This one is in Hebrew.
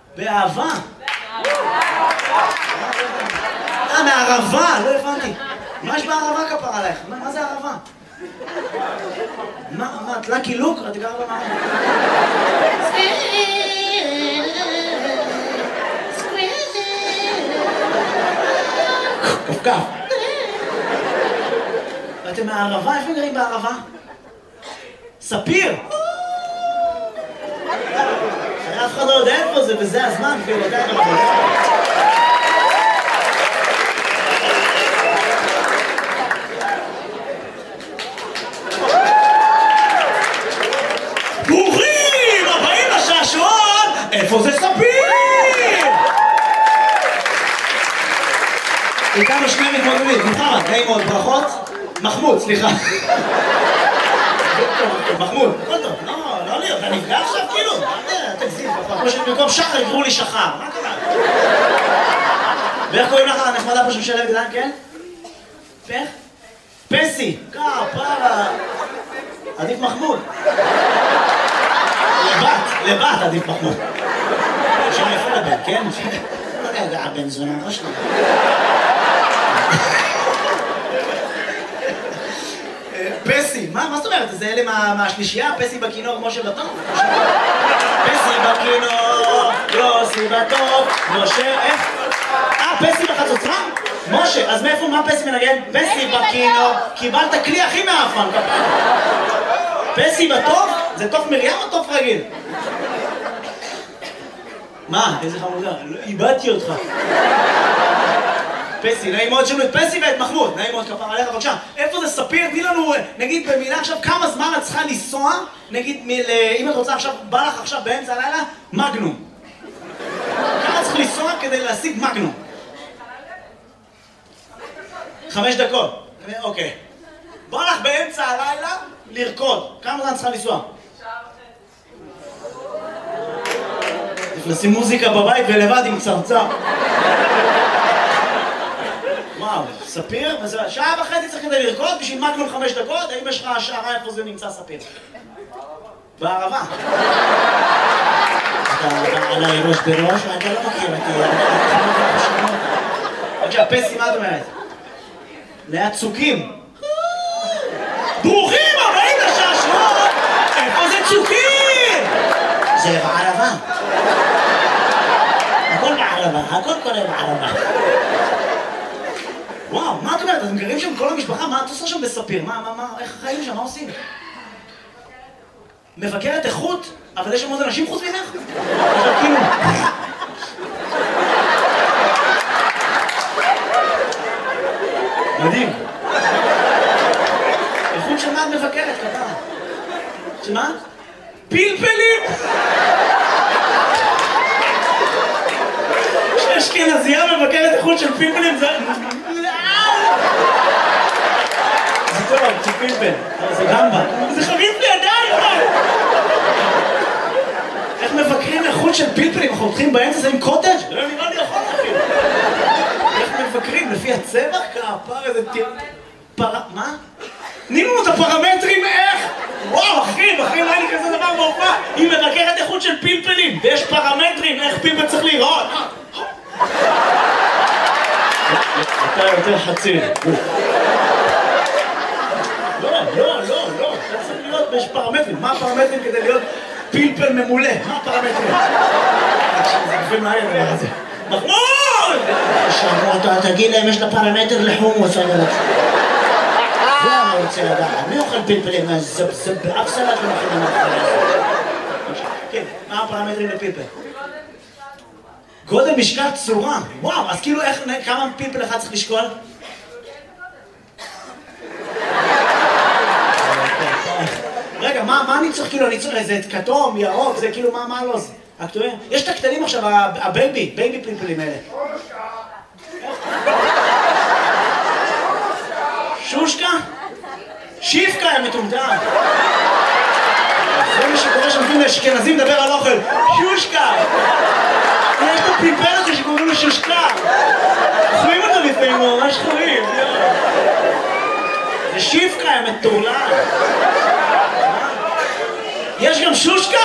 באהבה. מערבה, לא הבנתי. מה יש בערבה כפר עלייך? מה זה ערבה? מה, את לקי לוק? את גרה במערבה. כפכף. ואתם מהערבה? איפה גרים בערבה? ספיר! אף אחד לא יודע איפה זה, וזה הזמן, כאילו, יודע איפה זה. ברוכים הבאים לשעשועון! איפה זה ספיר? איתנו שני מתמודדים, מוחמד, נעים מאוד, ברכות. מחמוד, סליחה. מחמוד, הכל טוב, לא לי, אתה נפגע עכשיו כאילו? תגזים, כמו שבמקום שחר יקראו לי שחר, מה קרה? ואיך קוראים לך הנחמדה פה שמשלב גדלן, כן? פך? פסי, פרה. עדיף מחמוד. לבת עדיף מחמוד. שם יפה לבן, כן? רגע, הבן זונה, לא שלנו. פסי, מה זאת אומרת? זה אלה מהשלישייה? פסי בכינור, משה בטוב? פסי בכינור, יוסי בטוב, משה, איך? פסי בחצוצרה? משה, אז מאיפה, מה פסי מנגן? פסי בכינור, קיבלת כלי הכי מאפן. פסי בטוב? זה תוף מרים או תוף רגיל? מה? איזה חמודה? איבדתי אותך. פסי, נעים מאוד שלנו את פסי ואת מחמוד, נעים מאוד כפר עליך, בבקשה. איפה זה ספיר? תני לנו, נגיד במילה עכשיו, כמה זמן את צריכה לנסוע, נגיד, אם את רוצה עכשיו, בא לך עכשיו באמצע הלילה, מגנום. כמה צריך לנסוע כדי להשיג מגנום? 5 דקות. אוקיי. בא לך באמצע הלילה לרקוד. כמה זמן צריכה לנסוע? לשים מוזיקה בבית ולבד עם צרצר. וואו, ספיר? שעה וחצי צריך כדי לרקוד בשביל מגנום 5 דקות? האם יש לך השערה איפה זה נמצא ספיר? בערבה. אתה עליי ראש בראש ואתה לא מכיר אותי. בבקשה, פסי, מה את אומרת? ליד צוקים. ברוכים הבאים לשעשועון! איפה זה צוקים? זה בערבה. הכל בערבה, הכל קורה בערבה. וואו, מה את אומרת? אתם גרים שם כל המשפחה? מה את עושה שם בספיר? איך חיים שם? מה עושים? מבקרת איכות? אבל יש שם עוד אנשים חוץ ממך? עכשיו כאילו... מדהים. איכות של מה את מבקרת, כתב? של מה? פלפלים! שאשכנזייה מבקרת איכות של פלפלים זה... זה טוב, זה פלפל. זה גמבה. זה חביב לידיים! איך מבקרים איכות של פלפלים? אנחנו הולכים באמצע זה עם קוטג'? לא נראה לי יכול אפילו. איך מבקרים? לפי הצבע? כפר איזה טיר... מה? תני לנו את הפרמטרים איך? וואו, אחי, לא היה לי כזה דבר בהופעה. היא מבקרת איכות של פלפלים, ויש פרמטרים איך פלפל צריך לראות. אתה יותר חצי. לא. אתה צריך להיות, יש פרמטרים. מה הפרמטרים כדי להיות פלפל ממולא? מה הפרמטרים? זה גופים מהר דבר הזה. מחמוד! שמעו, תגיד להם, יש לה פרמטר לחומוס, אני רוצה. זה אני רוצה לדעת. מי אוכל פלפלים? זה באף סלט לא אוכלים אחרי. כן, מה הפרמטרים לפלפל? גודל, משקל, צורה. וואו, אז כאילו כמה פלפל אחד צריך לשקול? רגע, מה אני צריך כאילו? אני צריך איזה כתום, ירוק, זה כאילו מה לא זה? יש את הקטנים עכשיו, הבייבי פלפלים האלה. שושקה? שיפקה, יא מטומטם. זה מה שקורה שנותנים לאשכנזים לדבר על אוכל. שושקה! יש את הפלפל הזה שקוראים לו שושקה. אוכלים אותו לפעמים, ממש חורים. זה שיפקה, יא מטורלל. יש גם שושקה?